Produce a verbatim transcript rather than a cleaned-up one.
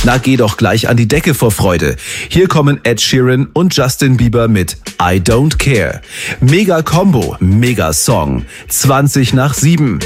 Na, geh doch gleich an die Decke vor Freude. Hier kommen Ed Sheeran und Justin Bieber mit I Don't Care. Mega Combo, Mega Song. zwanzig nach sieben.